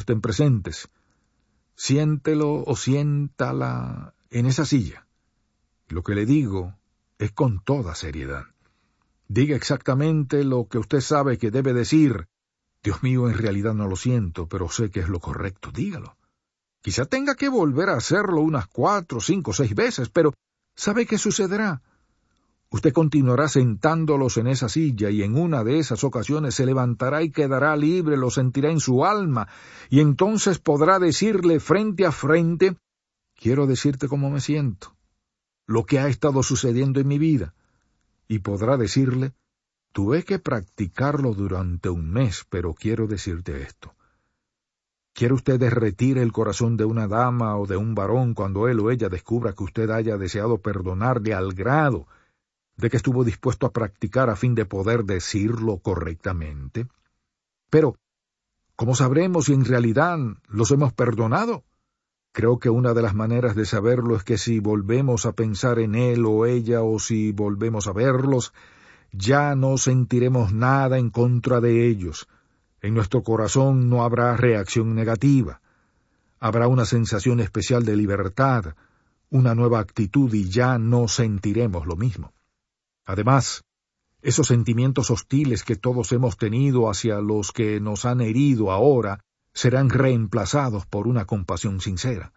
estén presentes. Siéntelo o siéntala en esa silla. Lo que le digo es con toda seriedad. Diga exactamente lo que usted sabe que debe decir. Dios mío, en realidad no lo siento, pero sé que es lo correcto. Dígalo. Quizá tenga que volver a hacerlo unas 4, 5, 6 veces, pero ¿sabe qué sucederá? Usted continuará sentándolos en esa silla y en una de esas ocasiones se levantará y quedará libre, lo sentirá en su alma, y entonces podrá decirle frente a frente: quiero decirte cómo me siento, lo que ha estado sucediendo en mi vida, y podrá decirle: tuve que practicarlo durante un mes, pero quiero decirte esto. ¿Quiere usted derretir el corazón de una dama o de un varón cuando él o ella descubra que usted haya deseado perdonarle al grado de que estuvo dispuesto a practicar a fin de poder decirlo correctamente? Pero, ¿cómo sabremos si en realidad los hemos perdonado? Creo que una de las maneras de saberlo es que si volvemos a pensar en él o ella, o si volvemos a verlos, ya no sentiremos nada en contra de ellos. En nuestro corazón no habrá reacción negativa. Habrá una sensación especial de libertad, una nueva actitud, y ya no sentiremos lo mismo. Además, esos sentimientos hostiles que todos hemos tenido hacia los que nos han herido ahora serán reemplazados por una compasión sincera.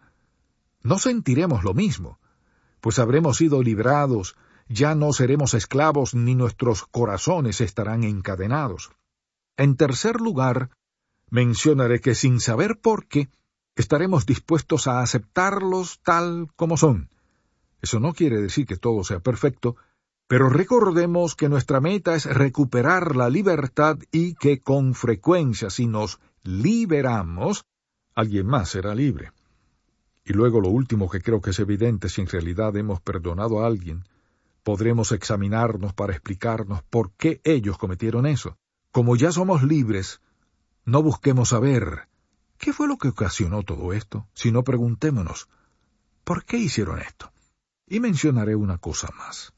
No sentiremos lo mismo, pues habremos sido librados, ya no seremos esclavos ni nuestros corazones estarán encadenados. En tercer lugar, mencionaré que sin saber por qué, estaremos dispuestos a aceptarlos tal como son. Eso no quiere decir que todo sea perfecto, pero recordemos que nuestra meta es recuperar la libertad y que con frecuencia, si nos liberamos, alguien más será libre. Y luego lo último que creo que es evidente: si en realidad hemos perdonado a alguien, podremos examinarnos para explicarnos por qué ellos cometieron eso. Como ya somos libres, no busquemos saber qué fue lo que ocasionó todo esto, sino preguntémonos: ¿por qué hicieron esto? Y mencionaré una cosa más.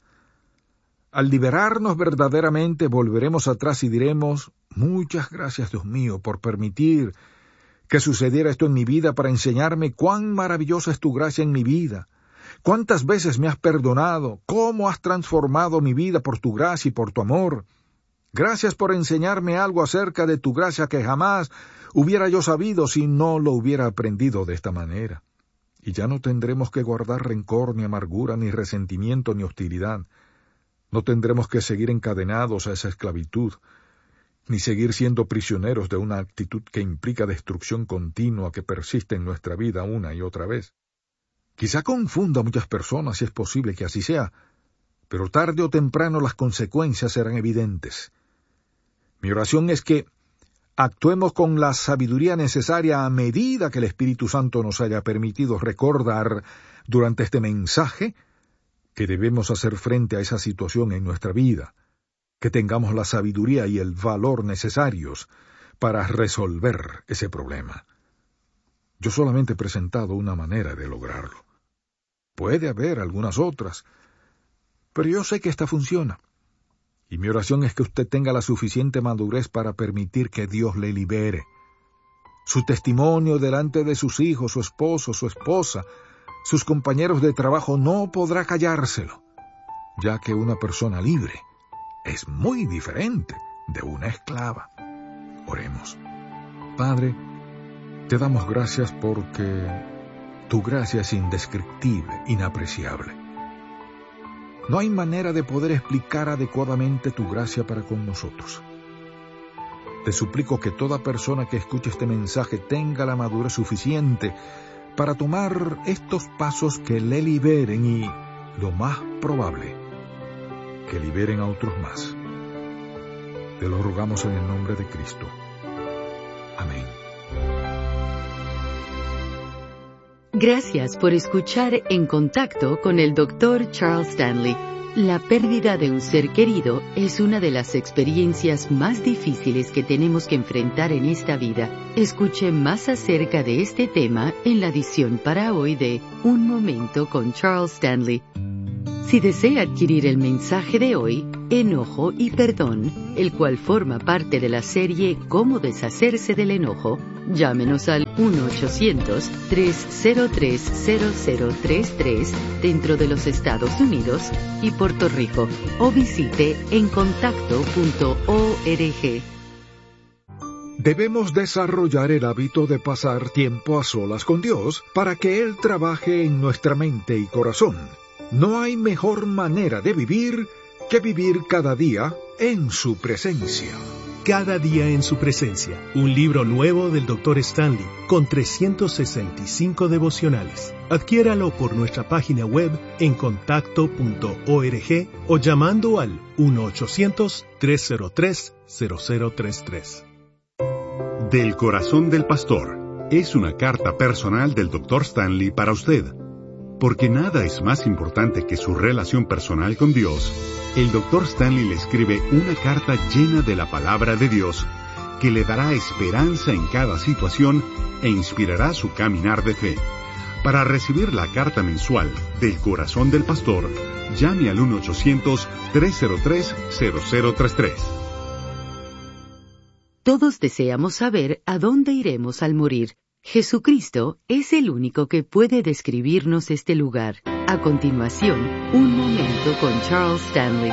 Al liberarnos verdaderamente, volveremos atrás y diremos: muchas gracias, Dios mío, por permitir que sucediera esto en mi vida para enseñarme cuán maravillosa es tu gracia en mi vida, cuántas veces me has perdonado, cómo has transformado mi vida por tu gracia y por tu amor. Gracias por enseñarme algo acerca de tu gracia que jamás hubiera yo sabido si no lo hubiera aprendido de esta manera. Y ya no tendremos que guardar rencor, ni amargura, ni resentimiento, ni hostilidad. No tendremos que seguir encadenados a esa esclavitud, ni seguir siendo prisioneros de una actitud que implica destrucción continua que persiste en nuestra vida una y otra vez. Quizá confunda a muchas personas, y es posible que así sea, pero tarde o temprano las consecuencias serán evidentes. Mi oración es que actuemos con la sabiduría necesaria a medida que el Espíritu Santo nos haya permitido recordar durante este mensaje que debemos hacer frente a esa situación en nuestra vida, que tengamos la sabiduría y el valor necesarios para resolver ese problema. Yo solamente he presentado una manera de lograrlo. Puede haber algunas otras, pero yo sé que esta funciona. Y mi oración es que usted tenga la suficiente madurez para permitir que Dios le libere. Su testimonio delante de sus hijos, su esposo, su esposa, sus compañeros de trabajo no podrá callárselo, ya que una persona libre es muy diferente de una esclava. Oremos. Padre, te damos gracias porque tu gracia es indescriptible, inapreciable. No hay manera de poder explicar adecuadamente tu gracia para con nosotros. Te suplico que toda persona que escuche este mensaje tenga la madurez suficiente para tomar estos pasos que le liberen y, lo más probable, que liberen a otros más. Te lo rogamos en el nombre de Cristo. Amén. Gracias por escuchar En Contacto con el Dr. Charles Stanley. La pérdida de un ser querido es una de las experiencias más difíciles que tenemos que enfrentar en esta vida. Escuche más acerca de este tema en la edición para hoy de Un Momento con Charles Stanley. Si desea adquirir el mensaje de hoy, Enojo y Perdón, el cual forma parte de la serie Cómo deshacerse del enojo, llámenos al 1-800-303-0033 dentro de los Estados Unidos y Puerto Rico, o visite encontacto.org. Debemos desarrollar el hábito de pasar tiempo a solas con Dios para que Él trabaje en nuestra mente y corazón. No hay mejor manera de vivir que vivir cada día en su presencia. Cada día en su presencia, un libro nuevo del Dr. Stanley, con 365 devocionales. Adquiéralo por nuestra página web encontacto.org o llamando al 1-800-303-0033. Del corazón del pastor es una carta personal del Dr. Stanley para usted. Porque nada es más importante que su relación personal con Dios, el Dr. Stanley le escribe una carta llena de la palabra de Dios que le dará esperanza en cada situación e inspirará su caminar de fe. Para recibir la carta mensual del corazón del pastor, llame al 1-800-303-0033. Todos deseamos saber a dónde iremos al morir. Jesucristo es el único que puede describirnos este lugar. A continuación, un momento con Charles Stanley.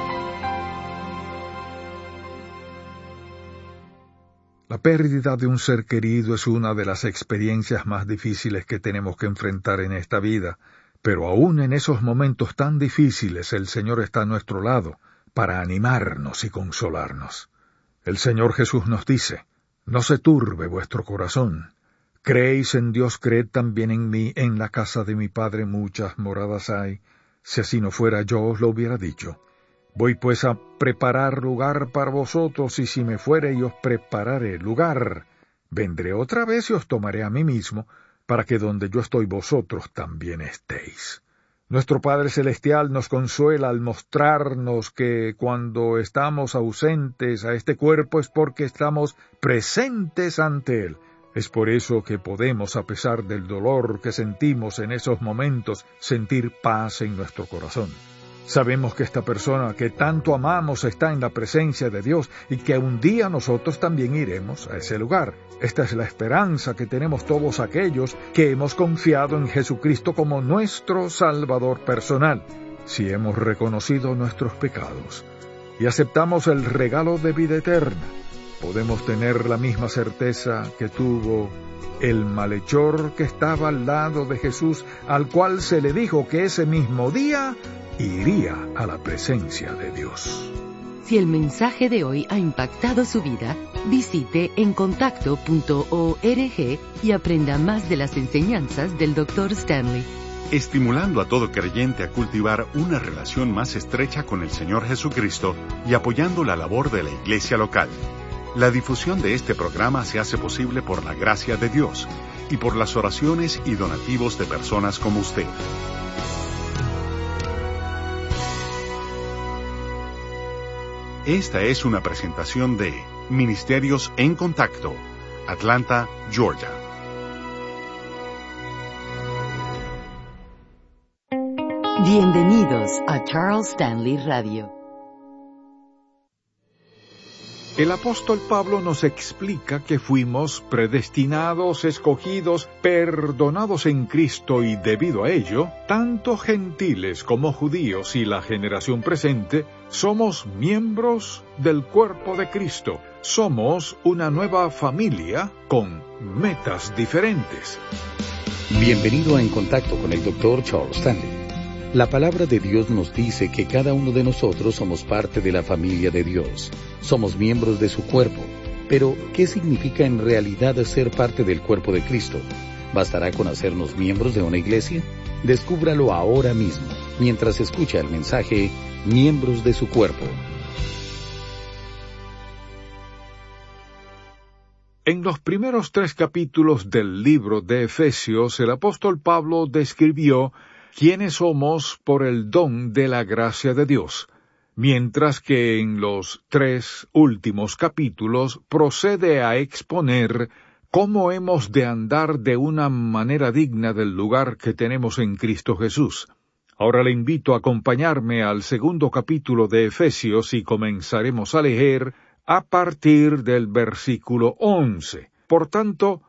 La pérdida de un ser querido es una de las experiencias más difíciles que tenemos que enfrentar en esta vida, pero aún en esos momentos tan difíciles el Señor está a nuestro lado para animarnos y consolarnos. El Señor Jesús nos dice: «No se turbe vuestro corazón. Creéis en Dios, creed también en mí. En la casa de mi Padre muchas moradas hay. Si así no fuera, yo os lo hubiera dicho. Voy pues a preparar lugar para vosotros, y si me fuere y os prepararé lugar, vendré otra vez y os tomaré a mí mismo, para que donde yo estoy vosotros también estéis». Nuestro Padre Celestial nos consuela al mostrarnos que cuando estamos ausentes a este cuerpo es porque estamos presentes ante Él. Es por eso que podemos, a pesar del dolor que sentimos en esos momentos, sentir paz en nuestro corazón. Sabemos que esta persona que tanto amamos está en la presencia de Dios y que un día nosotros también iremos a ese lugar. Esta es la esperanza que tenemos todos aquellos que hemos confiado en Jesucristo como nuestro Salvador personal. Si hemos reconocido nuestros pecados y aceptamos el regalo de vida eterna, podemos tener la misma certeza que tuvo el malhechor que estaba al lado de Jesús, al cual se le dijo que ese mismo día iría a la presencia de Dios. Si el mensaje de hoy ha impactado su vida, visite encontacto.org y aprenda más de las enseñanzas del Dr. Stanley. Estimulando a todo creyente a cultivar una relación más estrecha con el Señor Jesucristo y apoyando la labor de la iglesia local. La difusión de este programa se hace posible por la gracia de Dios y por las oraciones y donativos de personas como usted. Esta es una presentación de Ministerios en Contacto, Atlanta, Georgia. Bienvenidos a Charles Stanley Radio. El apóstol Pablo nos explica que fuimos predestinados, escogidos, perdonados en Cristo y debido a ello, tanto gentiles como judíos y la generación presente, somos miembros del cuerpo de Cristo. Somos una nueva familia con metas diferentes. Bienvenido a En Contacto con el Dr. Charles Stanley. La palabra de Dios nos dice que cada uno de nosotros somos parte de la familia de Dios. Somos miembros de su cuerpo. Pero, ¿qué significa en realidad ser parte del cuerpo de Cristo? ¿Bastará con hacernos miembros de una iglesia? Descúbralo ahora mismo, mientras escucha el mensaje Miembros de su cuerpo. En los primeros 3 capítulos del libro de Efesios, el apóstol Pablo describió quiénes somos por el don de la gracia de Dios, mientras que en los 3 últimos capítulos procede a exponer cómo hemos de andar de una manera digna del lugar que tenemos en Cristo Jesús. Ahora le invito a acompañarme al segundo capítulo de Efesios y comenzaremos a leer a partir del versículo 11. Por tanto,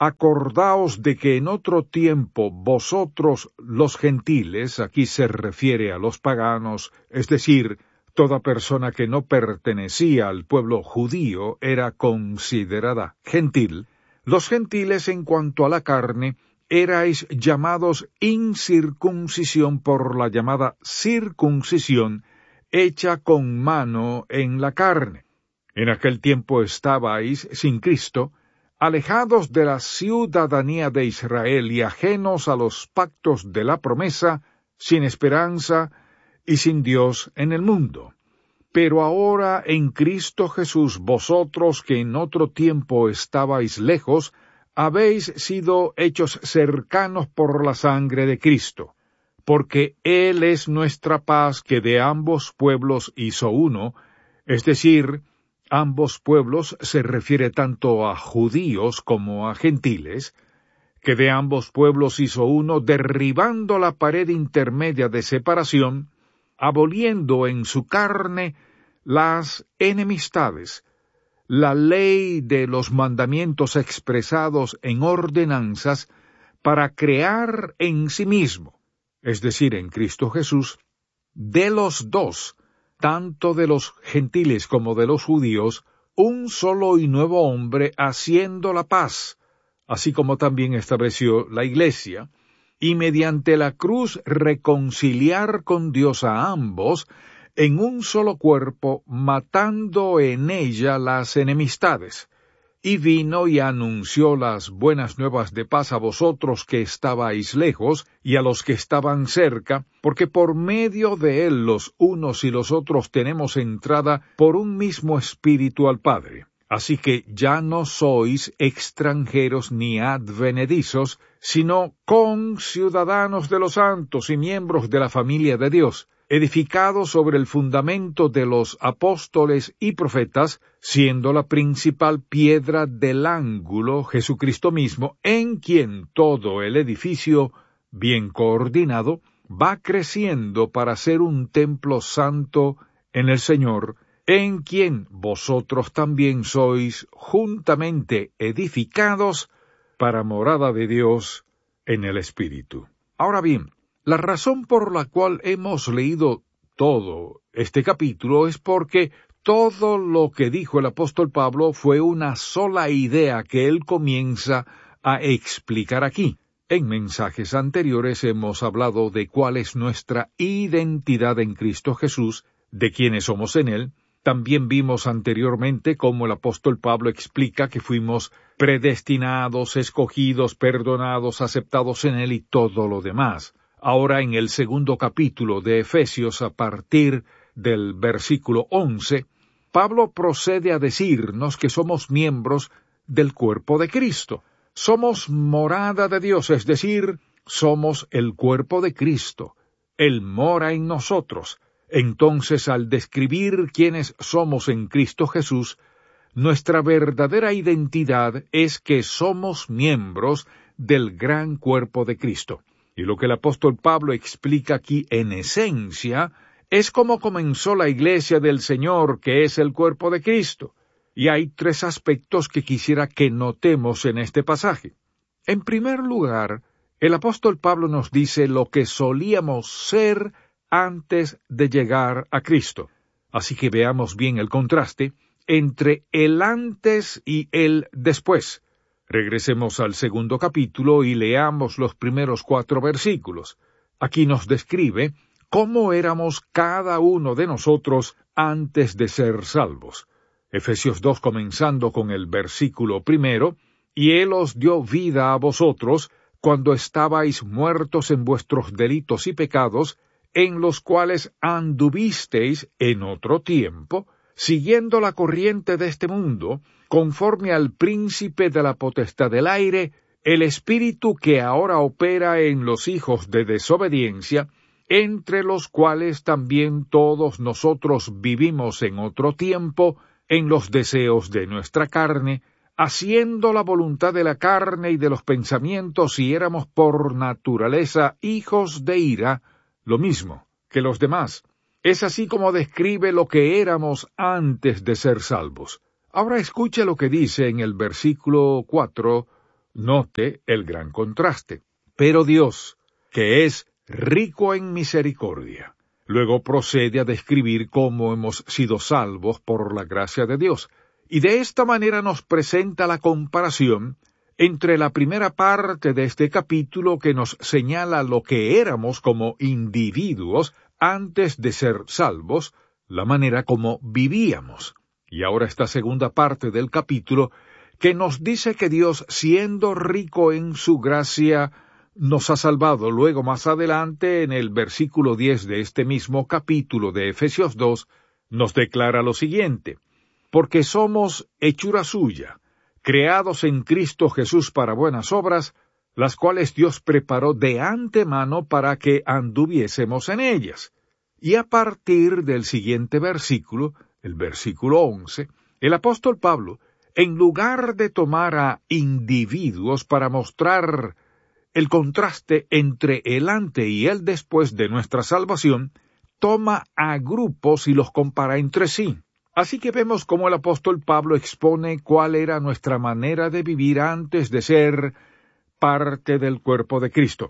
acordaos de que en otro tiempo vosotros los gentiles, aquí se refiere a los paganos, es decir, toda persona que no pertenecía al pueblo judío era considerada gentil. Los gentiles en cuanto a la carne erais llamados incircuncisión por la llamada circuncisión hecha con mano en la carne. En aquel tiempo estabais sin Cristo, alejados de la ciudadanía de Israel y ajenos a los pactos de la promesa, sin esperanza y sin Dios en el mundo. Pero ahora en Cristo Jesús vosotros que en otro tiempo estabais lejos, habéis sido hechos cercanos por la sangre de Cristo, porque Él es nuestra paz que de ambos pueblos hizo uno, es decir, ambos pueblos se refiere tanto a judíos como a gentiles, que de ambos pueblos hizo uno, derribando la pared intermedia de separación, aboliendo en su carne las enemistades, la ley de los mandamientos expresados en ordenanzas, para crear en sí mismo, es decir, en Cristo Jesús, de los dos, tanto de los gentiles como de los judíos, un solo y nuevo hombre haciendo la paz, así como también estableció la Iglesia, y mediante la cruz reconciliar con Dios a ambos, en un solo cuerpo, matando en ella las enemistades. Y vino y anunció las buenas nuevas de paz a vosotros que estabais lejos, y a los que estaban cerca, porque por medio de él los unos y los otros tenemos entrada por un mismo espíritu al Padre. Así que ya no sois extranjeros ni advenedizos, sino conciudadanos de los santos y miembros de la familia de Dios, edificados sobre el fundamento de los apóstoles y profetas, siendo la principal piedra del ángulo Jesucristo mismo, en quien todo el edificio, bien coordinado, va creciendo para ser un templo santo en el Señor, en quien vosotros también sois juntamente edificados para morada de Dios en el Espíritu. Ahora bien, la razón por la cual hemos leído todo este capítulo es porque todo lo que dijo el apóstol Pablo fue una sola idea que él comienza a explicar aquí. En mensajes anteriores hemos hablado de cuál es nuestra identidad en Cristo Jesús, de quiénes somos en Él. También vimos anteriormente cómo el apóstol Pablo explica que fuimos predestinados, escogidos, perdonados, aceptados en Él y todo lo demás. Ahora en el segundo capítulo de Efesios, a partir del versículo 11, Pablo procede a decirnos que somos miembros del cuerpo de Cristo. Somos morada de Dios, es decir, somos el cuerpo de Cristo. Él mora en nosotros. Entonces, al describir quiénes somos en Cristo Jesús, nuestra verdadera identidad es que somos miembros del gran cuerpo de Cristo. Y lo que el apóstol Pablo explica aquí en esencia es cómo comenzó la iglesia del Señor, que es el cuerpo de Cristo. Y hay tres aspectos que quisiera que notemos en este pasaje. En primer lugar, el apóstol Pablo nos dice lo que solíamos ser antes de llegar a Cristo. Así que veamos bien el contraste entre el antes y el después. Regresemos al segundo capítulo y leamos los primeros 4 versículos. Aquí nos describe cómo éramos cada uno de nosotros antes de ser salvos. Efesios 2 comenzando con el versículo 1, y Él os dio vida a vosotros cuando estabais muertos en vuestros delitos y pecados, en los cuales anduvisteis en otro tiempo, siguiendo la corriente de este mundo, conforme al príncipe de la potestad del aire, el espíritu que ahora opera en los hijos de desobediencia, entre los cuales también todos nosotros vivimos en otro tiempo, en los deseos de nuestra carne, haciendo la voluntad de la carne y de los pensamientos, y éramos por naturaleza hijos de ira, lo mismo que los demás. Es así como describe lo que éramos antes de ser salvos. Ahora escuche lo que dice en el versículo 4, note el gran contraste. Pero Dios, que es rico en misericordia. Luego procede a describir cómo hemos sido salvos por la gracia de Dios, y de esta manera nos presenta la comparación entre la primera parte de este capítulo que nos señala lo que éramos como individuos antes de ser salvos, la manera como vivíamos, y ahora esta segunda parte del capítulo que nos dice que Dios, siendo rico en su gracia, nos ha salvado. Luego, más adelante, en el versículo 10 de este mismo capítulo de Efesios 2, nos declara lo siguiente: porque somos hechura suya, creados en Cristo Jesús para buenas obras, las cuales Dios preparó de antemano para que anduviésemos en ellas. Y a partir del siguiente versículo, el versículo 11, el apóstol Pablo, en lugar de tomar a individuos para mostrar el contraste entre el antes y el después de nuestra salvación, toma a grupos y los compara entre sí. Así que vemos cómo el apóstol Pablo expone cuál era nuestra manera de vivir antes de ser parte del cuerpo de Cristo.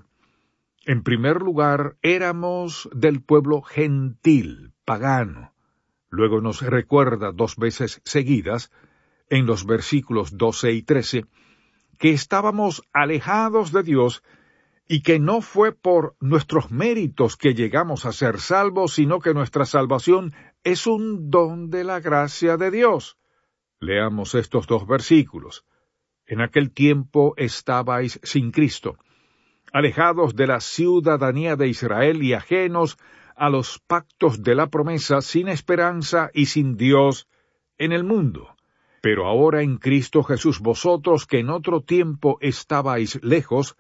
En primer lugar, éramos del pueblo gentil, pagano. Luego nos recuerda 2 veces seguidas, en los versículos 12 y 13, que estábamos alejados de Dios y que no fue por nuestros méritos que llegamos a ser salvos, sino que nuestra salvación es un don de la gracia de Dios. Leamos estos 2 versículos. En aquel tiempo estabais sin Cristo, alejados de la ciudadanía de Israel y ajenos a los pactos de la promesa, sin esperanza y sin Dios en el mundo. Pero ahora en Cristo Jesús vosotros, que en otro tiempo estabais lejos,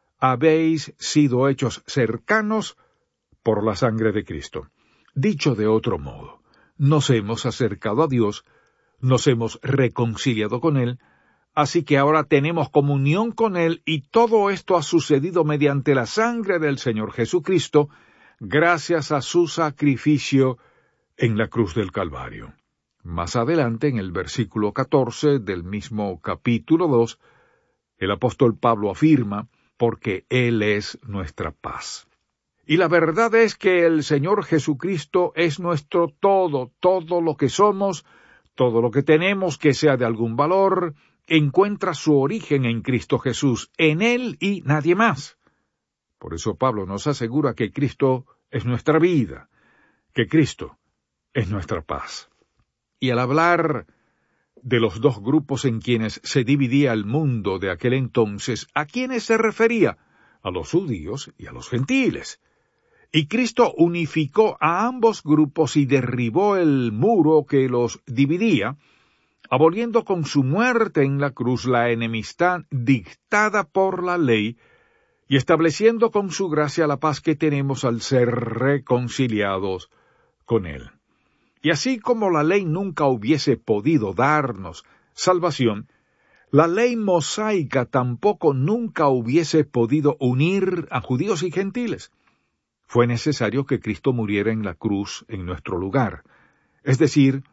habéis sido hechos cercanos por la sangre de Cristo. Dicho de otro modo, nos hemos acercado a Dios, nos hemos reconciliado con Él, así que ahora tenemos comunión con Él, y todo esto ha sucedido mediante la sangre del Señor Jesucristo, gracias a su sacrificio en la cruz del Calvario. Más adelante, en el versículo 14 del mismo capítulo 2, el apóstol Pablo afirma, porque Él es nuestra paz. Y la verdad es que el Señor Jesucristo es nuestro todo lo que somos, todo lo que tenemos que sea de algún valor, encuentra su origen en Cristo Jesús, en Él y nadie más. Por eso Pablo nos asegura que Cristo es nuestra vida, que Cristo es nuestra paz. Y al hablar de los 2 grupos en quienes se dividía el mundo de aquel entonces, ¿a quiénes se refería? A los judíos y a los gentiles. Y Cristo unificó a ambos grupos y derribó el muro que los dividía, aboliendo con su muerte en la cruz la enemistad dictada por la ley y estableciendo con su gracia la paz que tenemos al ser reconciliados con Él. Y así como la ley nunca hubiese podido darnos salvación, la ley mosaica tampoco nunca hubiese podido unir a judíos y gentiles. Fue necesario que Cristo muriera en la cruz en nuestro lugar. Es decir,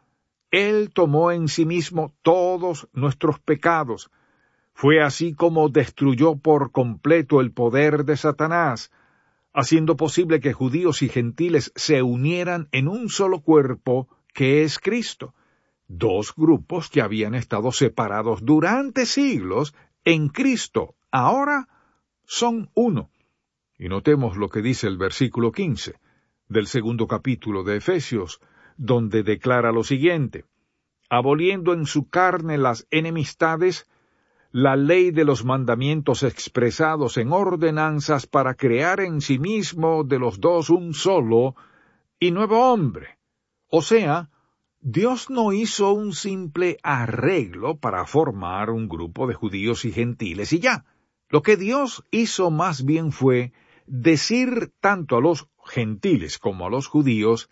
Él tomó en sí mismo todos nuestros pecados. Fue así como destruyó por completo el poder de Satanás, haciendo posible que judíos y gentiles se unieran en un solo cuerpo que es Cristo. 2 grupos que habían estado separados durante siglos en Cristo, ahora son uno. Y notemos lo que dice el versículo 15 del 2 capítulo de Efesios, donde declara lo siguiente: aboliendo en su carne las enemistades, la ley de los mandamientos expresados en ordenanzas para crear en sí mismo de los 2 un solo y nuevo hombre. O sea, Dios no hizo un simple arreglo para formar un grupo de judíos y gentiles y ya. Lo que Dios hizo más bien fue decir tanto a los gentiles como a los judíos: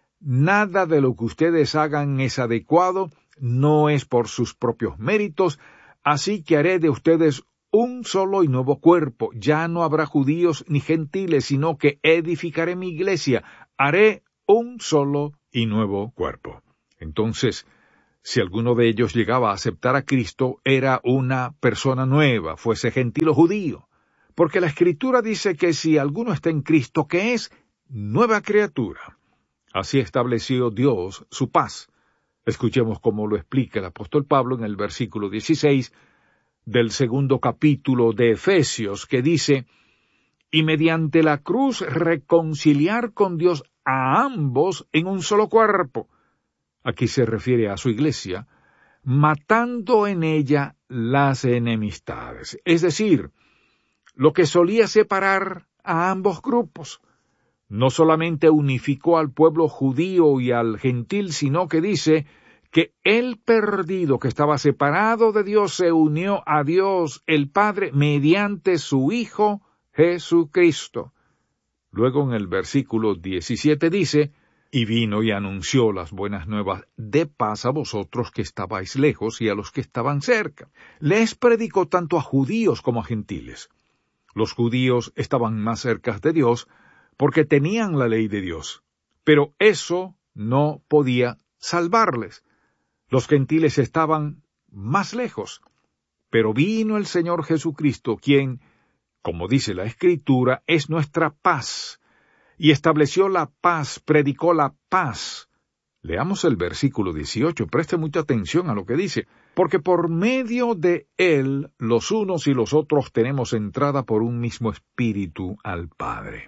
nada de lo que ustedes hagan es adecuado, no es por sus propios méritos, así que haré de ustedes un solo y nuevo cuerpo. Ya no habrá judíos ni gentiles, sino que edificaré mi iglesia. Haré un solo y nuevo cuerpo. Entonces, si alguno de ellos llegaba a aceptar a Cristo, era una persona nueva, fuese gentil o judío. Porque la Escritura dice que si alguno está en Cristo, que es nueva criatura. Así estableció Dios su paz. Escuchemos cómo lo explica el apóstol Pablo en el versículo 16 del 2º capítulo de Efesios, que dice: y mediante la cruz reconciliar con Dios a ambos en un solo cuerpo. Aquí se refiere a su iglesia, matando en ella las enemistades. Es decir, lo que solía separar a ambos grupos. No solamente unificó al pueblo judío y al gentil, sino que dice que el perdido que estaba separado de Dios se unió a Dios el Padre mediante su Hijo Jesucristo. Luego en el versículo 17 dice: y vino y anunció las buenas nuevas de paz a vosotros que estabais lejos y a los que estaban cerca. Les predicó tanto a judíos como a gentiles. Los judíos estaban más cerca de Dios porque tenían la ley de Dios, pero eso no podía salvarles. Los gentiles estaban más lejos, pero vino el Señor Jesucristo, quien, como dice la Escritura, es nuestra paz, y estableció la paz, predicó la paz. Leamos el versículo 18, preste mucha atención a lo que dice: porque por medio de él los unos y los otros tenemos entrada por un mismo espíritu al Padre.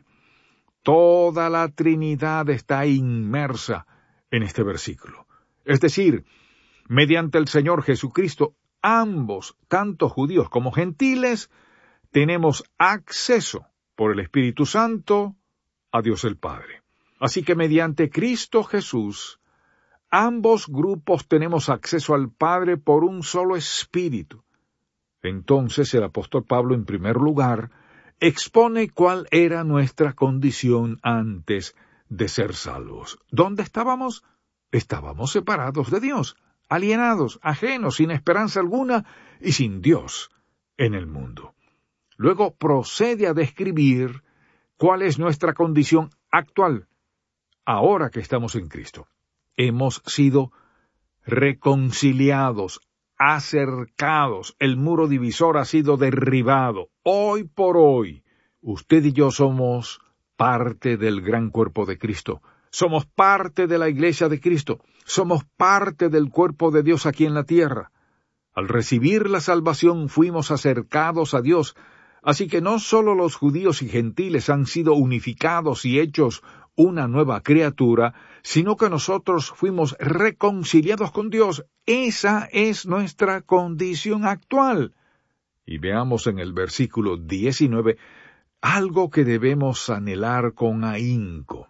Toda la Trinidad está inmersa en este versículo. Es decir, mediante el Señor Jesucristo, ambos, tanto judíos como gentiles, tenemos acceso por el Espíritu Santo a Dios el Padre. Así que mediante Cristo Jesús, ambos grupos tenemos acceso al Padre por un solo Espíritu. Entonces el apóstol Pablo, en primer lugar, expone cuál era nuestra condición antes de ser salvos. ¿Dónde estábamos? Estábamos separados de Dios, alienados, ajenos, sin esperanza alguna y sin Dios en el mundo. Luego procede a describir cuál es nuestra condición actual, ahora que estamos en Cristo. Hemos sido reconciliados, acercados, el muro divisor ha sido derribado. Hoy por hoy, usted y yo somos parte del gran cuerpo de Cristo. Somos parte de la iglesia de Cristo. Somos parte del cuerpo de Dios aquí en la tierra. Al recibir la salvación fuimos acercados a Dios. Así que no solo los judíos y gentiles han sido unificados y hechos una nueva criatura, sino que nosotros fuimos reconciliados con Dios. Esa es nuestra condición actual. Y veamos en el versículo 19 algo que debemos anhelar con ahínco.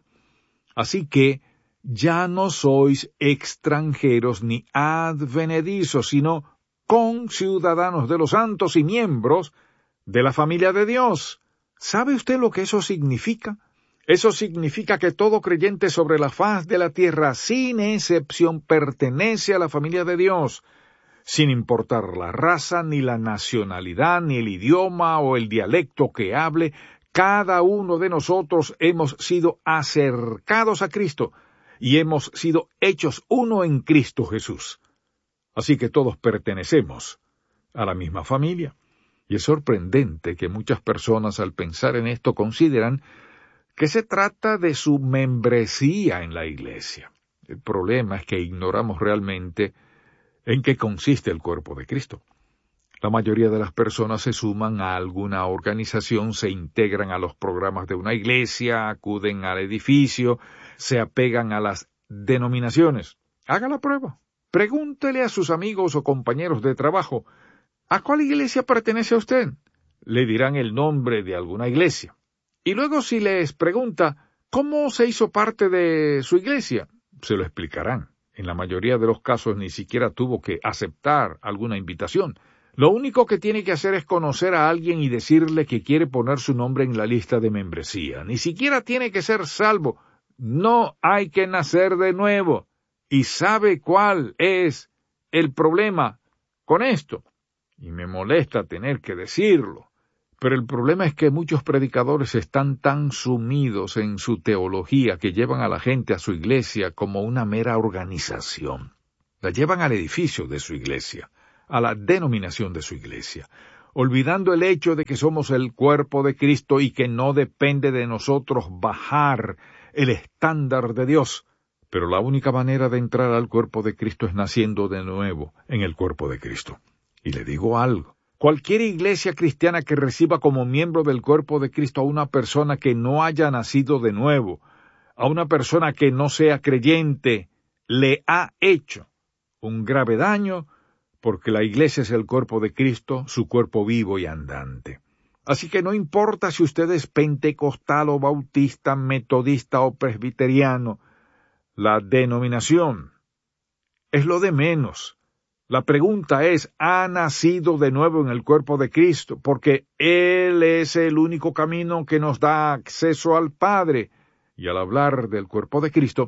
Así que ya no sois extranjeros ni advenedizos, sino conciudadanos de los santos y miembros de la familia de Dios. ¿Sabe usted lo que eso significa? Eso significa que todo creyente sobre la faz de la tierra, sin excepción, pertenece a la familia de Dios, sin importar la raza, ni la nacionalidad, ni el idioma o el dialecto que hable. Cada uno de nosotros hemos sido acercados a Cristo y hemos sido hechos uno en Cristo Jesús. Así que todos pertenecemos a la misma familia. Y es sorprendente que muchas personas al pensar en esto consideran que se trata de su membresía en la iglesia. El problema es que ignoramos realmente en qué consiste el cuerpo de Cristo. La mayoría de las personas se suman a alguna organización, se integran a los programas de una iglesia, acuden al edificio, se apegan a las denominaciones. Haga la prueba. Pregúntele a sus amigos o compañeros de trabajo: ¿a cuál iglesia pertenece usted? Le dirán el nombre de alguna iglesia. Y luego si les pregunta ¿cómo se hizo parte de su iglesia?, se lo explicarán. En la mayoría de los casos ni siquiera tuvo que aceptar alguna invitación. Lo único que tiene que hacer es conocer a alguien y decirle que quiere poner su nombre en la lista de membresía. Ni siquiera tiene que ser salvo. No hay que nacer de nuevo. ¿Y sabe cuál es el problema con esto? y me molesta tener que decirlo, pero el problema es que muchos predicadores están tan sumidos en su teología que llevan a la gente a su iglesia como una mera organización. La llevan al edificio de su iglesia, a la denominación de su iglesia, olvidando el hecho de que somos el cuerpo de Cristo y que no depende de nosotros bajar el estándar de Dios. Pero la única manera de entrar al cuerpo de Cristo es naciendo de nuevo en el cuerpo de Cristo. Y le digo algo. Cualquier iglesia cristiana que reciba como miembro del cuerpo de Cristo a una persona que no haya nacido de nuevo, a una persona que no sea creyente, le ha hecho un grave daño, porque la iglesia es el cuerpo de Cristo, su cuerpo vivo y andante. Así que no importa si usted es pentecostal o bautista, metodista o presbiteriano, la denominación es lo de menos. La pregunta es, ¿ha nacido de nuevo en el cuerpo de Cristo? Porque Él es el único camino que nos da acceso al Padre. Y al hablar del cuerpo de Cristo,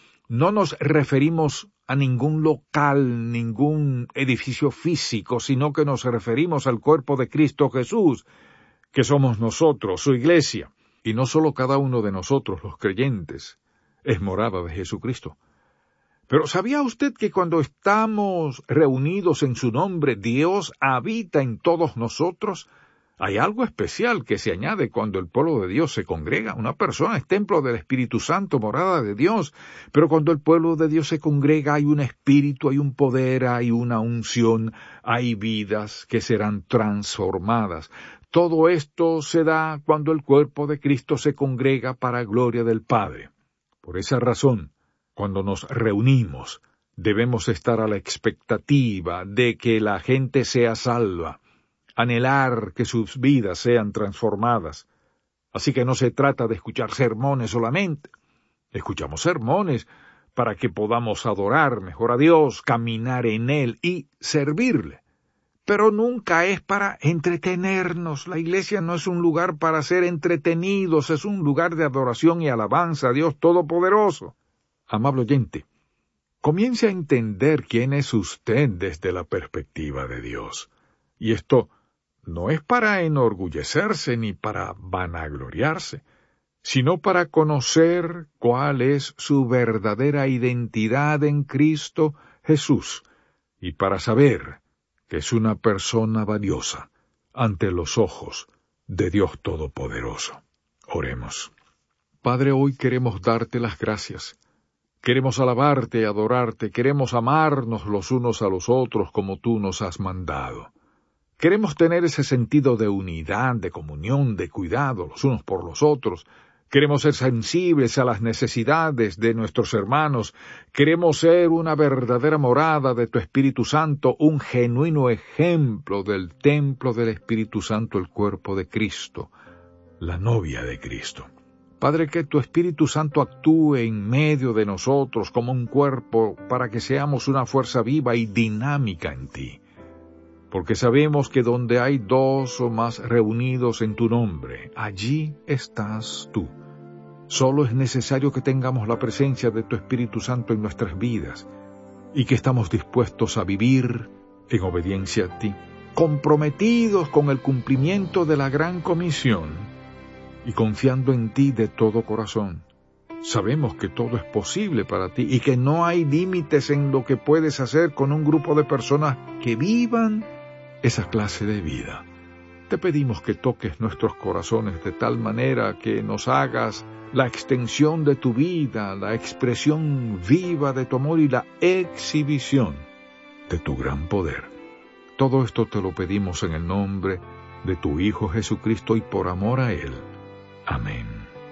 no nos referimos a ningún local, ningún edificio físico, sino que nos referimos al cuerpo de Cristo Jesús, que somos nosotros, su iglesia. Y no solo cada uno de nosotros, los creyentes, es morada de Jesucristo. Pero ¿sabía usted que cuando estamos reunidos en su nombre, Dios habita en todos nosotros? Hay algo especial que se añade cuando el pueblo de Dios se congrega. Una persona es templo del Espíritu Santo, morada de Dios. Pero cuando el pueblo de Dios se congrega, hay un espíritu, hay un poder, hay una unción, hay vidas que serán transformadas. Todo esto se da cuando el cuerpo de Cristo se congrega para gloria del Padre. Por esa razón, cuando nos reunimos, debemos estar a la expectativa de que la gente sea salva, anhelar que sus vidas sean transformadas. Así que no se trata de escuchar sermones solamente. Escuchamos sermones para que podamos adorar mejor a Dios, caminar en Él y servirle. Pero nunca es para entretenernos. La iglesia no es un lugar para ser entretenidos, es un lugar de adoración y alabanza a Dios Todopoderoso. Amable oyente, comience a entender quién es usted desde la perspectiva de Dios. Y esto no es para enorgullecerse ni para vanagloriarse, sino para conocer cuál es su verdadera identidad en Cristo Jesús, y para saber que es una persona valiosa ante los ojos de Dios Todopoderoso. Oremos. Padre, hoy queremos darte las gracias. Queremos alabarte y adorarte, queremos amarnos los unos a los otros como tú nos has mandado. Queremos tener ese sentido de unidad, de comunión, de cuidado los unos por los otros. Queremos ser sensibles a las necesidades de nuestros hermanos. Queremos ser una verdadera morada de tu Espíritu Santo, un genuino ejemplo del templo del Espíritu Santo, el cuerpo de Cristo, la novia de Cristo. Padre, que tu Espíritu Santo actúe en medio de nosotros como un cuerpo para que seamos una fuerza viva y dinámica en ti. Porque sabemos que donde hay dos o más reunidos en tu nombre, allí estás tú. Solo es necesario que tengamos la presencia de tu Espíritu Santo en nuestras vidas y que estamos dispuestos a vivir en obediencia a ti, comprometidos con el cumplimiento de la gran comisión y confiando en ti de todo corazón. Sabemos que todo es posible para ti y que no hay límites en lo que puedes hacer con un grupo de personas que vivan esa clase de vida. Te pedimos que toques nuestros corazones de tal manera que nos hagas la extensión de tu vida, la expresión viva de tu amor y la exhibición de tu gran poder. Todo esto te lo pedimos en el nombre de tu Hijo Jesucristo y por amor a Él. Amén.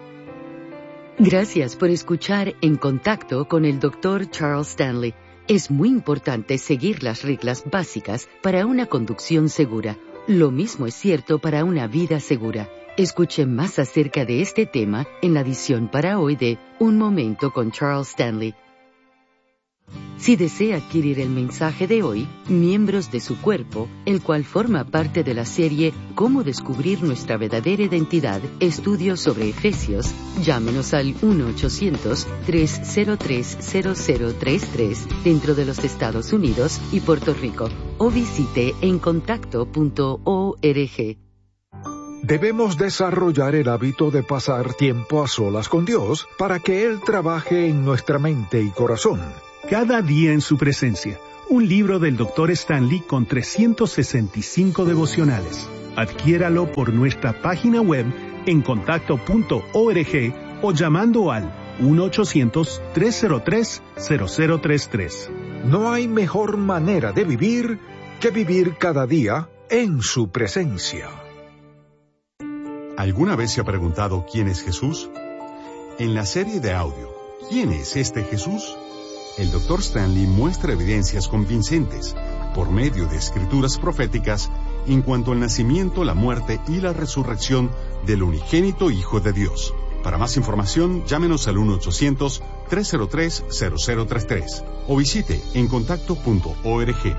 Gracias por escuchar En Contacto con el Dr. Charles Stanley. Es muy importante seguir las reglas básicas para una conducción segura. Lo mismo es cierto para una vida segura. Escuche más acerca de este tema en la edición para hoy de Un Momento con Charles Stanley. Si desea adquirir el mensaje de hoy, Miembros de su Cuerpo, el cual forma parte de la serie Cómo descubrir nuestra verdadera identidad, estudios sobre Efesios, llámenos al 1-800-303-0033 dentro de los Estados Unidos y Puerto Rico. o visite encontacto.org. Debemos desarrollar el hábito de pasar tiempo a solas con Dios para que Él trabaje en nuestra mente y corazón. Cada día en su presencia, un libro del Dr. Stanley con 365 devocionales. Adquiéralo por nuestra página web encontacto.org o llamando al 1-800-303-0033. No hay mejor manera de vivir que vivir cada día en su presencia. ¿Alguna vez se ha preguntado quién es Jesús? En la serie de audio, ¿Quién es este Jesús?, el Dr. Stanley muestra evidencias convincentes, por medio de escrituras proféticas, en cuanto al nacimiento, la muerte y la resurrección del unigénito Hijo de Dios. Para más información, llámenos al 1-800-303-0033 o visite encontacto.org.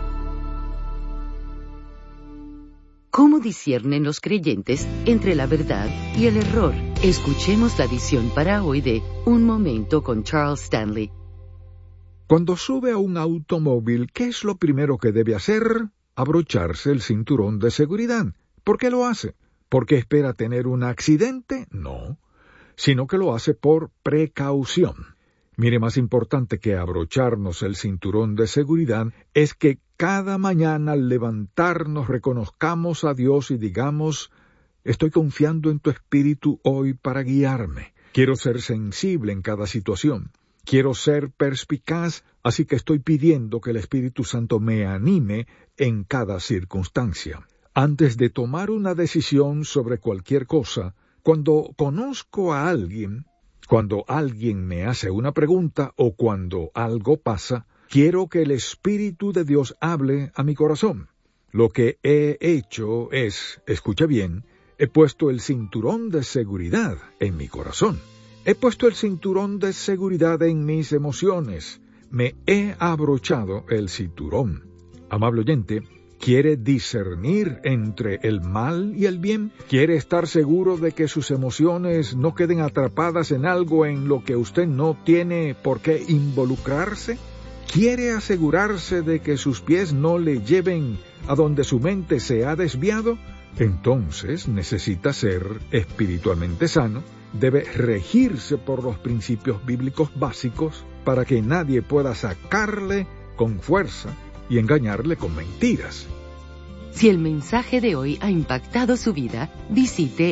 ¿Cómo disciernen los creyentes entre la verdad y el error? Escuchemos la edición para hoy de Un Momento con Charles Stanley. Cuando sube a un automóvil, ¿qué es lo primero que debe hacer? Abrocharse el cinturón de seguridad. ¿Por qué lo hace? ¿Porque espera tener un accidente? No, sino que lo hace por precaución. Mire, más importante que abrocharnos el cinturón de seguridad es que cada mañana al levantarnos reconozcamos a Dios y digamos: estoy confiando en tu Espíritu hoy para guiarme. Quiero ser sensible en cada situación. Quiero ser perspicaz, así que estoy pidiendo que el Espíritu Santo me anime en cada circunstancia. Antes de tomar una decisión sobre cualquier cosa, cuando conozco a alguien, cuando alguien me hace una pregunta o cuando algo pasa, quiero que el Espíritu de Dios hable a mi corazón. Lo que he hecho es, escucha bien, he puesto el cinturón de seguridad en mi corazón. He puesto el cinturón de seguridad en mis emociones. Me he abrochado el cinturón. Amable oyente, ¿quiere discernir entre el mal y el bien? ¿Quiere estar seguro de que sus emociones no queden atrapadas en algo en lo que usted no tiene por qué involucrarse? ¿Quiere asegurarse de que sus pies no le lleven a donde su mente se ha desviado? Entonces necesita ser espiritualmente sano. Debe regirse por los principios bíblicos básicos para que nadie pueda sacarle con fuerza y engañarle con mentiras. Si el mensaje de hoy ha impactado su vida, visite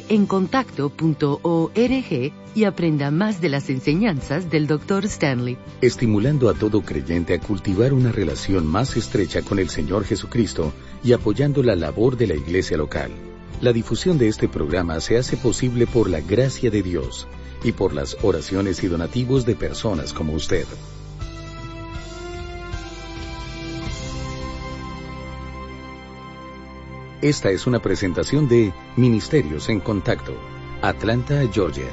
encontacto.org y aprenda más de las enseñanzas del Dr. Stanley. Estimulando a todo creyente a cultivar una relación más estrecha con el Señor Jesucristo y apoyando la labor de la iglesia local. La difusión de este programa se hace posible por la gracia de Dios y por las oraciones y donativos de personas como usted. Esta es una presentación de Ministerios en Contacto, Atlanta, Georgia.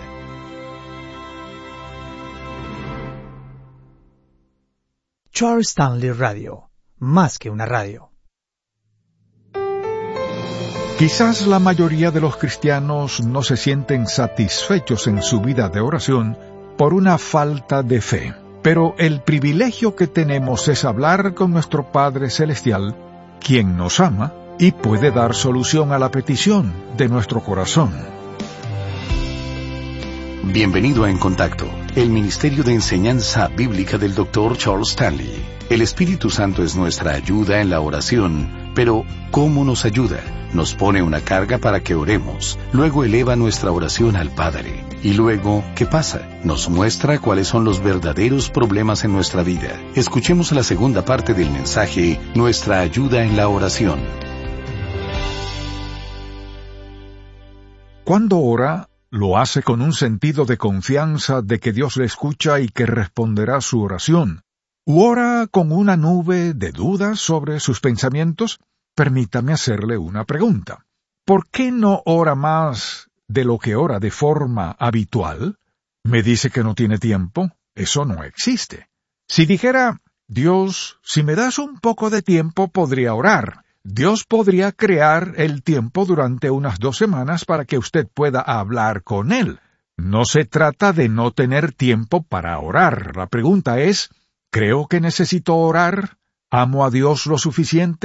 Charles Stanley Radio, más que una radio. Quizás la mayoría de los cristianos no se sienten satisfechos en su vida de oración por una falta de fe. Pero el privilegio que tenemos es hablar con nuestro Padre Celestial, quien nos ama y puede dar solución a la petición de nuestro corazón. Bienvenido a En Contacto, el Ministerio de Enseñanza Bíblica del Dr. Charles Stanley. El Espíritu Santo es nuestra ayuda en la oración, pero ¿cómo nos ayuda? Nos pone una carga para que oremos, luego eleva nuestra oración al Padre. Y luego, ¿qué pasa? Nos muestra cuáles son los verdaderos problemas en nuestra vida. Escuchemos la segunda parte del mensaje, Nuestra ayuda en la oración. Cuando ora, lo hace con un sentido de confianza de que Dios le escucha y que responderá su oración. ¿U ora con una nube de dudas sobre sus pensamientos? Permítame hacerle una pregunta. ¿Por qué no ora más de lo que ora de forma habitual? ¿Me dice que no tiene tiempo? Eso no existe. Si dijera, Dios, si me das un poco de tiempo podría orar. Dios podría crear el tiempo durante unas 2 semanas para que usted pueda hablar con Él. No se trata de no tener tiempo para orar. La pregunta es, ¿creo que necesito orar? ¿Amo a Dios lo suficiente?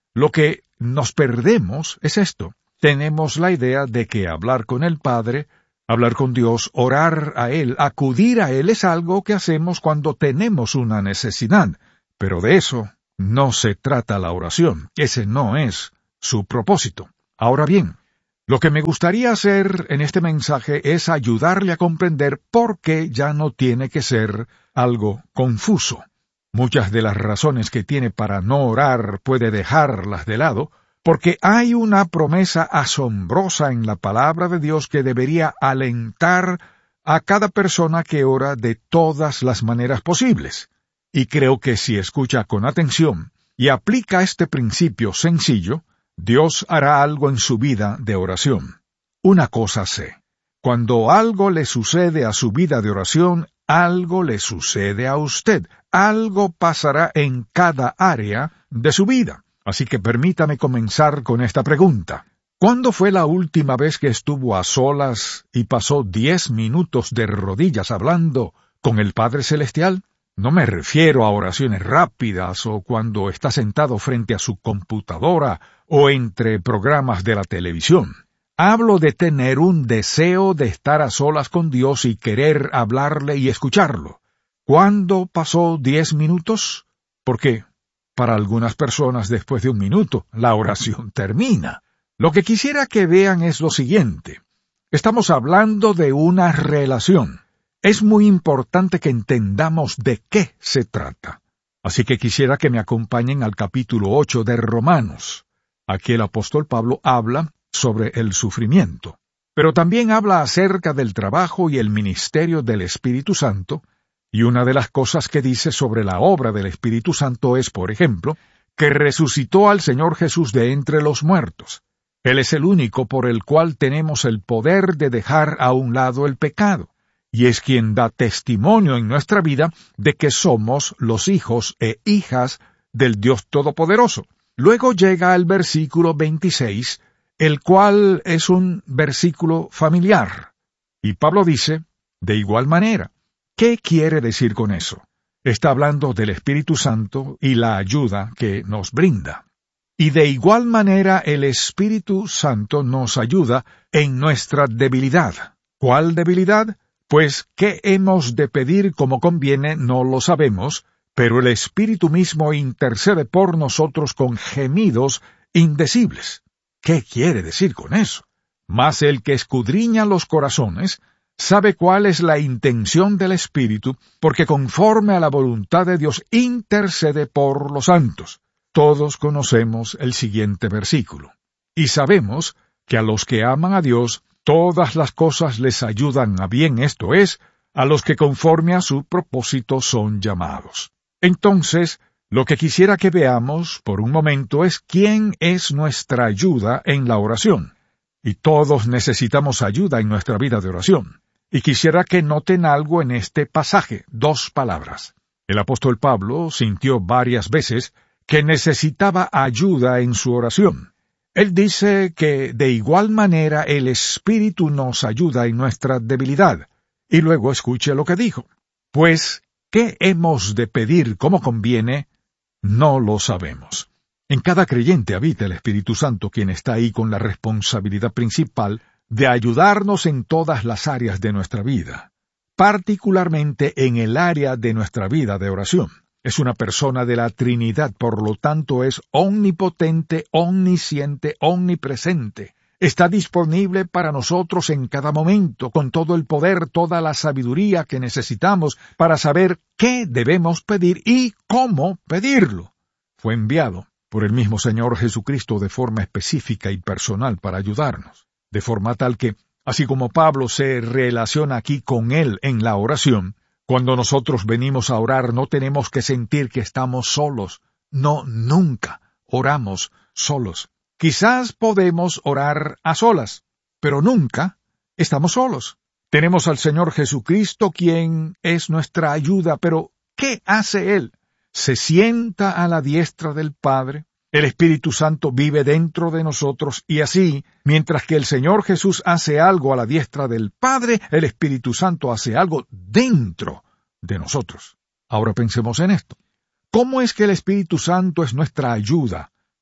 Lo que nos perdemos es esto. Tenemos la idea de que hablar con el Padre, hablar con Dios, orar a Él, acudir a Él es algo que hacemos cuando tenemos una necesidad. Pero de eso no se trata la oración. Ese no es su propósito. Ahora bien, lo que me gustaría hacer en este mensaje es ayudarle a comprender por qué ya no tiene que ser algo confuso. Muchas de las razones que tiene para no orar puede dejarlas de lado, porque hay una promesa asombrosa en la palabra de Dios que debería alentar a cada persona que ora de todas las maneras posibles. Y creo que si escucha con atención y aplica este principio sencillo, Dios hará algo en su vida de oración. Una cosa sé, cuando algo le sucede a su vida de oración, algo le sucede a usted, algo pasará en cada área de su vida. Así que permítame comenzar con esta pregunta. ¿Cuándo fue la última vez que estuvo a solas y pasó 10 minutos de rodillas hablando con el Padre Celestial? No me refiero a oraciones rápidas o cuando está sentado frente a su computadora o entre programas de la televisión. Hablo de tener un deseo de estar a solas con Dios y querer hablarle y escucharlo. ¿Cuándo pasó 10 minutos? Porque para algunas personas después de 1 minuto la oración termina. Lo que quisiera que vean es lo siguiente. Estamos hablando de una relación. Es muy importante que entendamos de qué se trata. Así que quisiera que me acompañen al capítulo 8 de Romanos. Aquí el apóstol Pablo habla sobre el sufrimiento, pero también habla acerca del trabajo y el ministerio del Espíritu Santo, y una de las cosas que dice sobre la obra del Espíritu Santo es, por ejemplo, que resucitó al Señor Jesús de entre los muertos. Él es el único por el cual tenemos el poder de dejar a un lado el pecado, y es quien da testimonio en nuestra vida de que somos los hijos e hijas del Dios Todopoderoso. Luego llega el versículo 26, el cual es un versículo familiar. Y Pablo dice, de igual manera. ¿Qué quiere decir con eso? Está hablando del Espíritu Santo y la ayuda que nos brinda. Y de igual manera el Espíritu Santo nos ayuda en nuestra debilidad. ¿Cuál debilidad? Pues qué hemos de pedir como conviene no lo sabemos, pero el Espíritu mismo intercede por nosotros con gemidos indecibles. ¿Qué quiere decir con eso? Mas el que escudriña los corazones sabe cuál es la intención del Espíritu, porque conforme a la voluntad de Dios intercede por los santos. Todos conocemos el siguiente versículo. Y sabemos que a los que aman a Dios, todas las cosas les ayudan a bien, esto es, a los que conforme a su propósito son llamados. Entonces, lo que quisiera que veamos por un momento es quién es nuestra ayuda en la oración. Y todos necesitamos ayuda en nuestra vida de oración. Y quisiera que noten algo en este pasaje, 2 palabras. El apóstol Pablo sintió varias veces que necesitaba ayuda en su oración. Él dice que de igual manera el Espíritu nos ayuda en nuestra debilidad. Y luego escuche lo que dijo. Pues, ¿qué hemos de pedir como conviene? No lo sabemos. En cada creyente habita el Espíritu Santo, quien está ahí con la responsabilidad principal de ayudarnos en todas las áreas de nuestra vida, particularmente en el área de nuestra vida de oración. Es una persona de la Trinidad, por lo tanto es omnipotente, omnisciente, omnipresente. Está disponible para nosotros en cada momento, con todo el poder, toda la sabiduría que necesitamos para saber qué debemos pedir y cómo pedirlo. Fue enviado por el mismo Señor Jesucristo de forma específica y personal para ayudarnos, de forma tal que, así como Pablo se relaciona aquí con él en la oración, cuando nosotros venimos a orar no tenemos que sentir que estamos solos. No, nunca oramos solos. Quizás podemos orar a solas, pero nunca estamos solos. Tenemos al Señor Jesucristo, quien es nuestra ayuda, pero ¿qué hace Él? Se sienta a la diestra del Padre, el Espíritu Santo vive dentro de nosotros, y así, mientras que el Señor Jesús hace algo a la diestra del Padre, el Espíritu Santo hace algo dentro de nosotros. Ahora pensemos en esto. ¿Cómo es que el Espíritu Santo es nuestra ayuda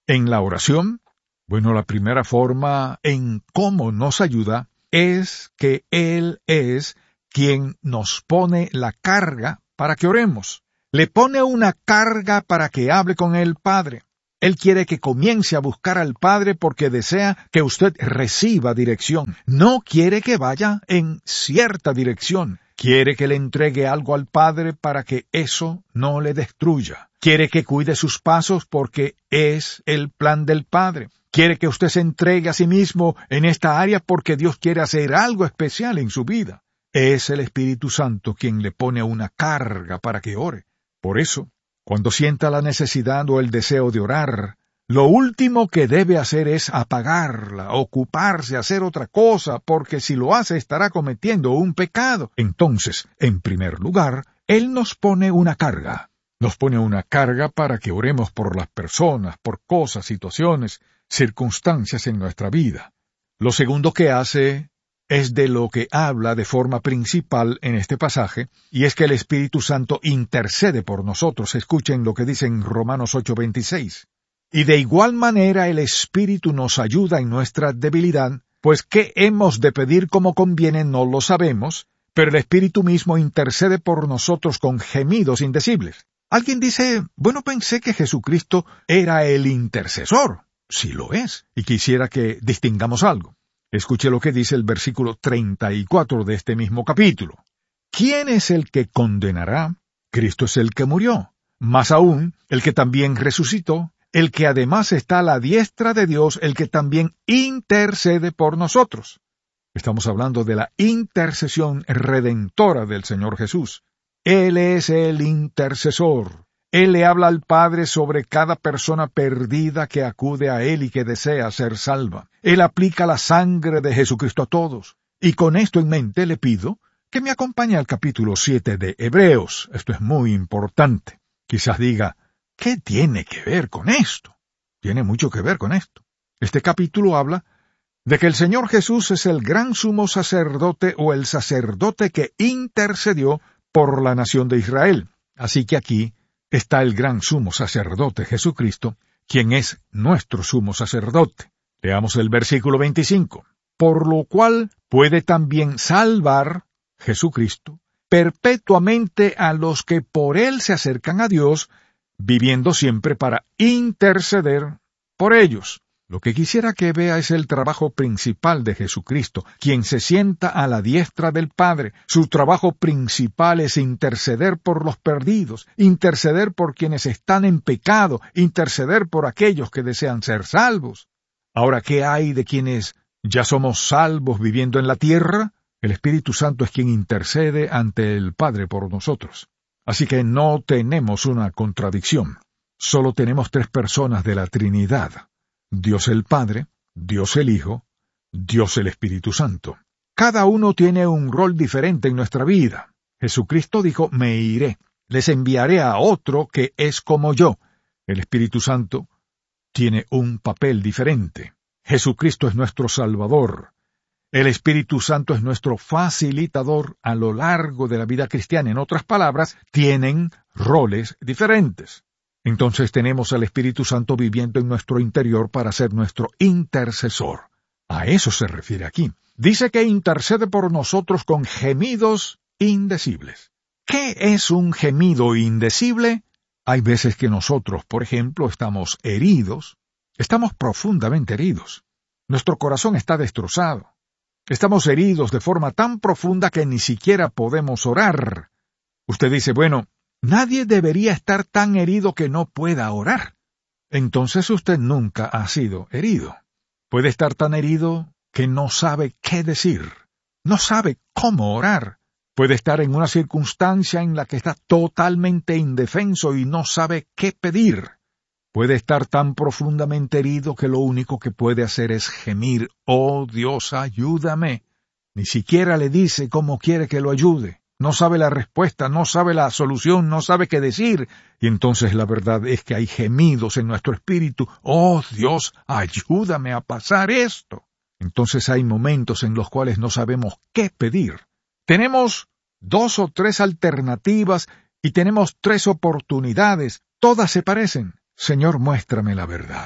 En la oración, bueno, la primera forma en cómo nos ayuda es que Él es quien nos pone la carga para que oremos. Le pone una carga para que hable con el Padre. Él quiere que comience a buscar al Padre porque desea que usted reciba dirección. No quiere que vaya en cierta dirección. Quiere que le entregue algo al Padre para que eso no le destruya. Quiere que cuide sus pasos porque es el plan del Padre. Quiere que usted se entregue a sí mismo en esta área porque Dios quiere hacer algo especial en su vida. Es el Espíritu Santo quien le pone una carga para que ore. Por eso, cuando sienta la necesidad o el deseo de orar, lo último que debe hacer es apagarla, ocuparse, hacer otra cosa, porque si lo hace estará cometiendo un pecado. Entonces, en primer lugar, Él nos pone una carga. Nos pone una carga para que oremos por las personas, por cosas, situaciones, circunstancias en nuestra vida. Lo segundo que hace es de lo que habla de forma principal en este pasaje, y es que el Espíritu Santo intercede por nosotros. Escuchen lo que dice en Romanos 8:26. Y de igual manera el Espíritu nos ayuda en nuestra debilidad, pues qué hemos de pedir como conviene no lo sabemos, pero el Espíritu mismo intercede por nosotros con gemidos indecibles. Alguien dice, bueno, pensé que Jesucristo era el intercesor. Sí lo es, y quisiera que distingamos algo. Escuche lo que dice el versículo 34 de este mismo capítulo. ¿Quién es el que condenará? Cristo es el que murió. Más aún, el que también resucitó, el que además está a la diestra de Dios, el que también intercede por nosotros. Estamos hablando de la intercesión redentora del Señor Jesús. Él es el intercesor. Él le habla al Padre sobre cada persona perdida que acude a Él y que desea ser salva. Él aplica la sangre de Jesucristo a todos. Y con esto en mente le pido que me acompañe al capítulo 7 de Hebreos. Esto es muy importante. Quizás diga, ¿qué tiene que ver con esto? Tiene mucho que ver con esto. Este capítulo habla de que el Señor Jesús es el gran sumo sacerdote o el sacerdote que intercedió por la nación de Israel. Así que aquí está el gran sumo sacerdote Jesucristo, quien es nuestro sumo sacerdote. Leamos el versículo 25. Por lo cual puede también salvar, Jesucristo, perpetuamente a los que por Él se acercan a Dios, viviendo siempre para interceder por ellos. Lo que quisiera que vea es el trabajo principal de Jesucristo, quien se sienta a la diestra del Padre. Su trabajo principal es interceder por los perdidos, interceder por quienes están en pecado, interceder por aquellos que desean ser salvos. Ahora, ¿qué hay de quienes ya somos salvos viviendo en la tierra? El Espíritu Santo es quien intercede ante el Padre por nosotros. Así que no tenemos una contradicción. Solo tenemos tres personas de la Trinidad. Dios el Padre, Dios el Hijo, Dios el Espíritu Santo. Cada uno tiene un rol diferente en nuestra vida. Jesucristo dijo, me iré, les enviaré a otro que es como yo. El Espíritu Santo tiene un papel diferente. Jesucristo es nuestro Salvador. El Espíritu Santo es nuestro facilitador a lo largo de la vida cristiana. En otras palabras, tienen roles diferentes. Entonces tenemos al Espíritu Santo viviendo en nuestro interior para ser nuestro intercesor. A eso se refiere aquí. Dice que intercede por nosotros con gemidos indecibles. ¿Qué es un gemido indecible? Hay veces que nosotros, por ejemplo, estamos heridos, estamos profundamente heridos. Nuestro corazón está destrozado. Estamos heridos de forma tan profunda que ni siquiera podemos orar. Usted dice, bueno, nadie debería estar tan herido que no pueda orar. Entonces usted nunca ha sido herido. Puede estar tan herido que no sabe qué decir, no sabe cómo orar. Puede estar en una circunstancia en la que está totalmente indefenso y no sabe qué pedir. Puede estar tan profundamente herido que lo único que puede hacer es gemir, «Oh Dios, ayúdame». Ni siquiera le dice cómo quiere que lo ayude. No sabe la respuesta, no sabe la solución, no sabe qué decir. Y entonces la verdad es que hay gemidos en nuestro espíritu. «Oh Dios, ayúdame a pasar esto». Entonces hay momentos en los cuales no sabemos qué pedir. Tenemos 2 o 3 alternativas y tenemos 3 oportunidades. Todas se parecen. Señor, muéstrame la verdad.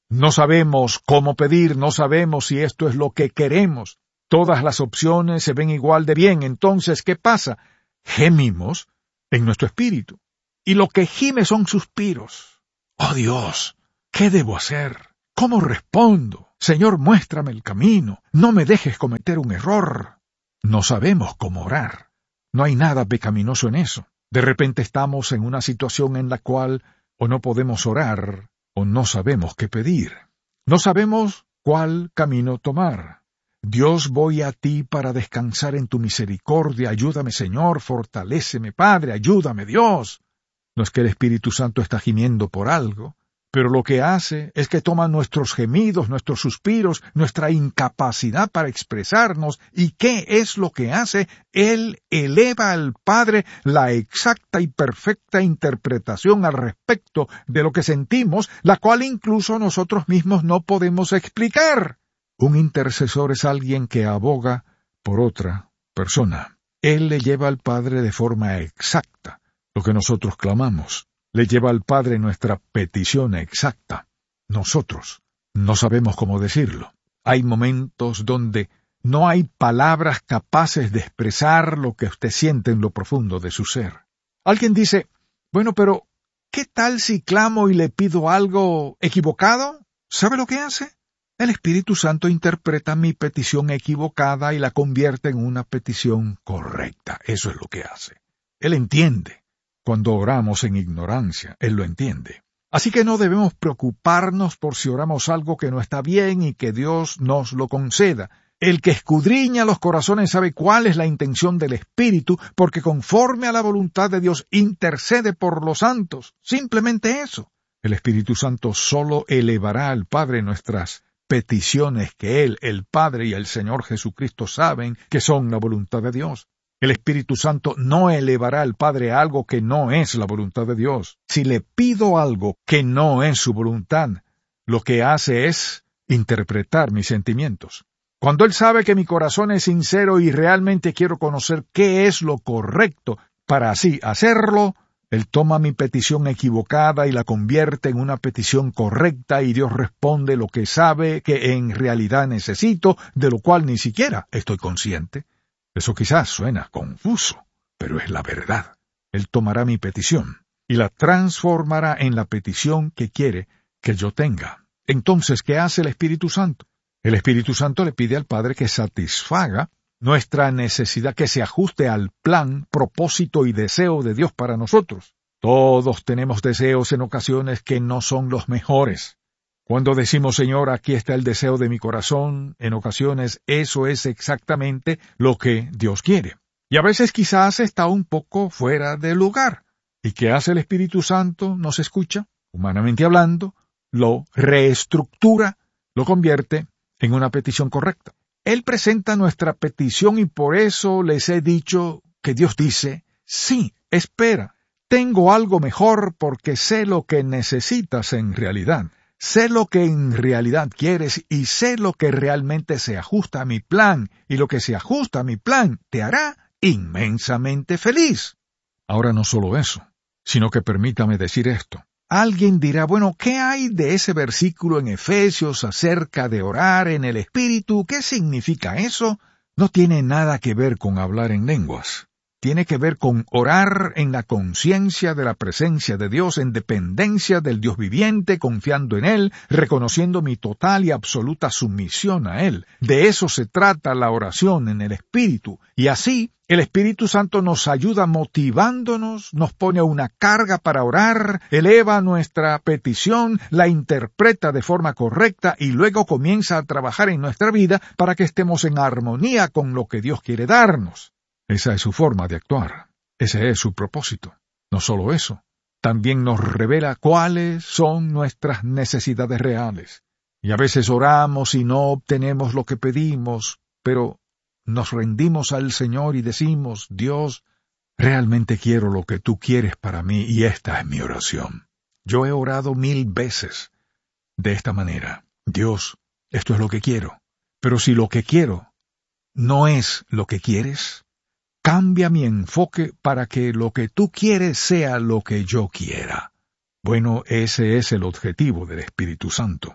No sabemos cómo pedir, no sabemos si esto es lo que queremos. Todas las opciones se ven igual de bien. Entonces, ¿qué pasa? Gemimos en nuestro espíritu. Y lo que gime son suspiros. ¡Oh Dios! ¿Qué debo hacer? ¿Cómo respondo? Señor, muéstrame el camino. No me dejes cometer un error. No sabemos cómo orar. No hay nada pecaminoso en eso. De repente estamos en una situación en la cual o no podemos orar o no sabemos qué pedir. No sabemos cuál camino tomar. Dios, voy a ti para descansar en tu misericordia. Ayúdame, Señor, fortaléceme, Padre, ayúdame, Dios. No es que el Espíritu Santo está gimiendo por algo, pero lo que hace es que toma nuestros gemidos, nuestros suspiros, nuestra incapacidad para expresarnos, ¿y qué es lo que hace? Él eleva al Padre la exacta y perfecta interpretación al respecto de lo que sentimos, la cual incluso nosotros mismos no podemos explicar. Un intercesor es alguien que aboga por otra persona. Él le lleva al Padre de forma exacta lo que nosotros clamamos. Le lleva al Padre nuestra petición exacta. Nosotros no sabemos cómo decirlo. Hay momentos donde no hay palabras capaces de expresar lo que usted siente en lo profundo de su ser. Alguien dice, bueno, pero ¿qué tal si clamo y le pido algo equivocado? ¿Sabe lo que hace? El Espíritu Santo interpreta mi petición equivocada y la convierte en una petición correcta. Eso es lo que hace. Él entiende. Cuando oramos en ignorancia, Él lo entiende. Así que no debemos preocuparnos por si oramos algo que no está bien y que Dios nos lo conceda. El que escudriña los corazones sabe cuál es la intención del Espíritu, porque conforme a la voluntad de Dios intercede por los santos. Simplemente eso. El Espíritu Santo solo elevará al Padre nuestras peticiones que Él, el Padre y el Señor Jesucristo saben que son la voluntad de Dios. El Espíritu Santo no elevará al Padre a algo que no es la voluntad de Dios. Si le pido algo que no es su voluntad, lo que hace es interpretar mis sentimientos. Cuando Él sabe que mi corazón es sincero y realmente quiero conocer qué es lo correcto para así hacerlo, Él toma mi petición equivocada y la convierte en una petición correcta y Dios responde lo que sabe que en realidad necesito, de lo cual ni siquiera estoy consciente. Eso quizás suena confuso, pero es la verdad. Él tomará mi petición y la transformará en la petición que quiere que yo tenga. Entonces, ¿qué hace el Espíritu Santo? El Espíritu Santo le pide al Padre que satisfaga nuestra necesidad, que se ajuste al plan, propósito y deseo de Dios para nosotros. Todos tenemos deseos en ocasiones que no son los mejores. Cuando decimos, Señor, aquí está el deseo de mi corazón, en ocasiones eso es exactamente lo que Dios quiere. Y a veces quizás está un poco fuera de lugar. ¿Y qué hace el Espíritu Santo? Nos escucha, humanamente hablando, lo reestructura, lo convierte en una petición correcta. Él presenta nuestra petición y por eso les he dicho que Dios dice, sí, espera, tengo algo mejor porque sé lo que necesitas en realidad. Sé lo que en realidad quieres y sé lo que realmente se ajusta a mi plan, y lo que se ajusta a mi plan te hará inmensamente feliz. Ahora no solo eso, sino que permítame decir esto. Alguien dirá, bueno, ¿qué hay de ese versículo en Efesios acerca de orar en el Espíritu? ¿Qué significa eso? No tiene nada que ver con hablar en lenguas. Tiene que ver con orar en la conciencia de la presencia de Dios, en dependencia del Dios viviente, confiando en Él, reconociendo mi total y absoluta sumisión a Él. De eso se trata la oración en el Espíritu. Y así, el Espíritu Santo nos ayuda motivándonos, nos pone una carga para orar, eleva nuestra petición, la interpreta de forma correcta y luego comienza a trabajar en nuestra vida para que estemos en armonía con lo que Dios quiere darnos. Esa es su forma de actuar. Ese es su propósito. No solo eso, también nos revela cuáles son nuestras necesidades reales. Y a veces oramos y no obtenemos lo que pedimos, pero nos rendimos al Señor y decimos, Dios, realmente quiero lo que tú quieres para mí y esta es mi oración. Yo he orado 1000 veces de esta manera. Dios, esto es lo que quiero. Pero si lo que quiero no es lo que quieres, cambia mi enfoque para que lo que tú quieres sea lo que yo quiera. Bueno, ese es el objetivo del Espíritu Santo.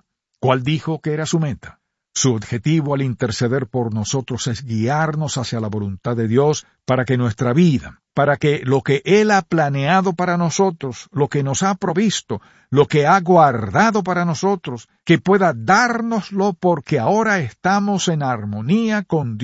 ¿Cuál dijo que era su meta? Su objetivo al interceder por nosotros es guiarnos hacia la voluntad de Dios para que nuestra vida, para que lo que Él ha planeado para nosotros, lo que nos ha provisto, lo que ha guardado para nosotros, que pueda dárnoslo porque ahora estamos en armonía con Dios